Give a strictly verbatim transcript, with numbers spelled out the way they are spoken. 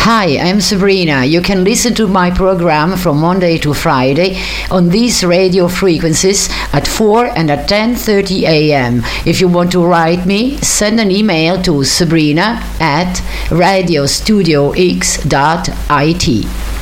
Hi, I'm Sabrina. You can listen to my program from Monday to Friday on these radio frequencies at four and at ten thirty a.m. If you want to write me, send an email to sabrina at radio studio x dot it.